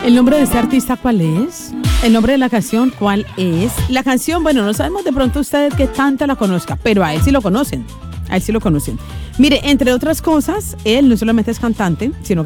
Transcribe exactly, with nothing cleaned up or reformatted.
¿El nombre de este artista cuál es? ¿El nombre de la canción cuál es? La canción, bueno, no sabemos de pronto ustedes qué tanta la conozca, pero a él sí lo conocen. A él sí lo conocen. Mire, entre otras cosas, él no solamente es cantante, sino que